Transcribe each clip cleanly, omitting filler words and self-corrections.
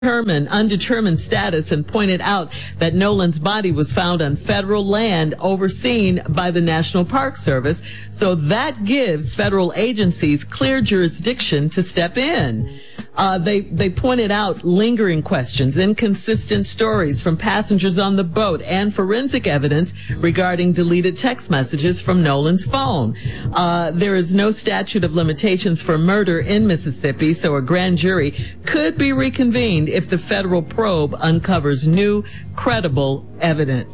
undetermined status and pointed out that Nolan's body was found on federal land overseen by the National Park Service. So that gives federal agencies clear jurisdiction to step in. They pointed out lingering questions, inconsistent stories from passengers on the boat, and forensic evidence regarding deleted text messages from Nolan's phone. There is no statute of limitations for murder in Mississippi, so a grand jury could be reconvened if the federal probe uncovers new, credible evidence.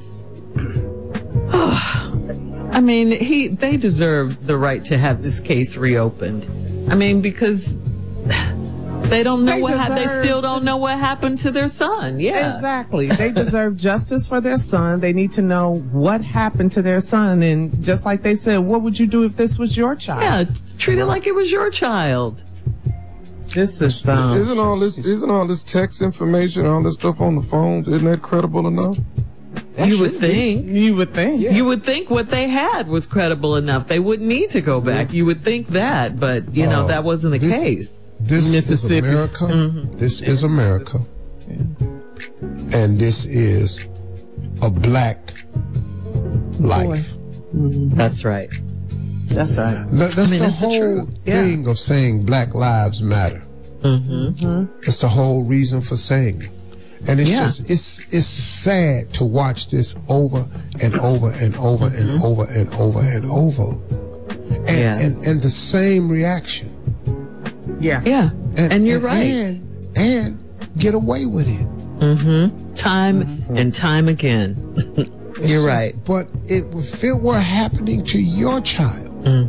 I mean, they deserve the right to have this case reopened. I mean, because they don't know they still don't know what happened to their son. Yeah. Exactly. They deserve justice for their son. They need to know what happened to their son. And just like they said, what would you do if this was your child? Yeah, treat it like it was your child. This is isn't all this text information, all this stuff on the phone, isn't that credible enough? You would think. Yeah. You would think what they had was credible enough. They wouldn't need to go back. You would think that, but that wasn't the case. This is America. Mm-hmm. This is America. And this is a black life. Mm-hmm. That's right. That's right. That's the whole thing of saying Black Lives Matter. Mm-hmm. It's the whole reason for saying it. And it's it's sad to watch this over and over and over and over and over and over. And the same reaction. Yeah. Yeah. And you're right. And get away with it. Mm-hmm. Time and time again. You're right. But if it were happening to your child,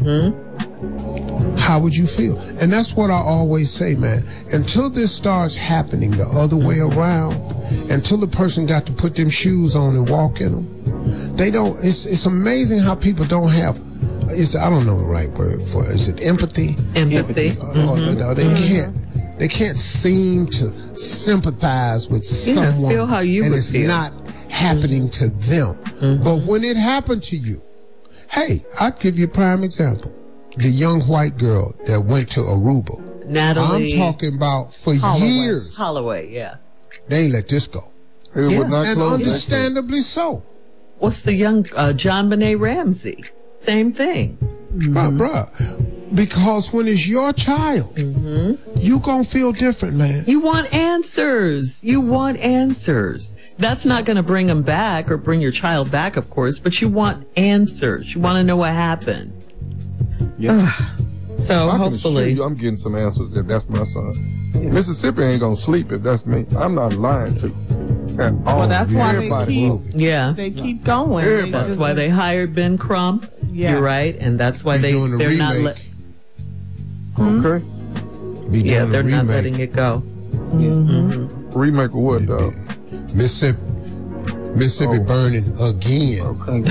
how would you feel? And that's what I always say, man. Until this starts happening the other way around, until the person got to put them shoes on and walk in them, they don't. It's amazing how people don't have. I don't know the right word for it. Is it empathy? Empathy. They can't seem to sympathize with someone, feel how you and would it's feel. not happening to them. But when it happened to you, hey, I'll give you a prime example. The young white girl that went to Aruba. Natalie. I'm talking about for years. Holloway, yeah. They ain't let this go. Would not And close understandably so. What's the young John Benet Ramsey? Same thing. Bruh. Because when it's your child, you gonna feel different, man. You want answers. You want answers. That's not going to bring them back or bring your child back, of course, but you want answers. You want to know what happened. Yeah. So I can hopefully. assure you I'm getting some answers if that's my son. Mississippi ain't going to sleep if that's me. I'm not lying to you. At all. Well, that's why they keep going. Everybody. That's why they hired Ben Crump. Yeah. You're right. And that's why they're not Okay. they're not letting it go. Remake of what, dog? Mississippi burning again.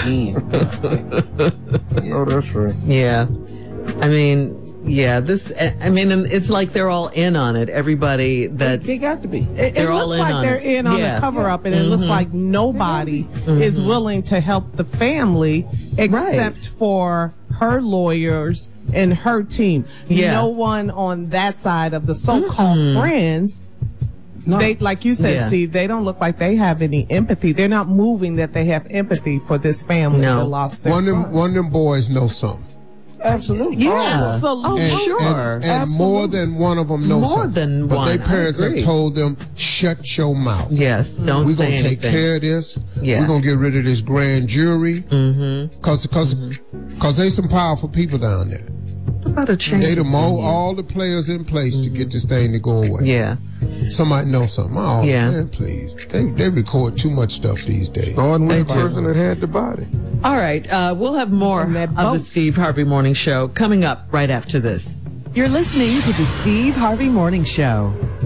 Oh, that's right. Yeah. I mean, it's like they're all in on it. Everybody they got to be. It they're looks all in like on they're it. in on the cover up, and it looks like nobody is willing to help the family except for her lawyers and her team. Yeah. No one on that side of the so-called friends. No. They, like you said, Steve, they don't look like they have any empathy. They're not moving that they have empathy for this family that lost their son. One of them boys know something. Absolutely. Yeah. Absolutely. And more than one of them know something. But their parents have told them, shut your mouth. Yes, don't We're say going to take anything. care of this. Yeah. We're going to get rid of this grand jury. Because there's some powerful people down there. About a change. They done all the players in place to get this thing to go away. Yeah. Somebody knows something. Oh, man, please. They record too much stuff these days. Starting with the person that had the body. All right. We'll have more of the Steve Harvey Morning Show coming up right after this. You're listening to the Steve Harvey Morning Show.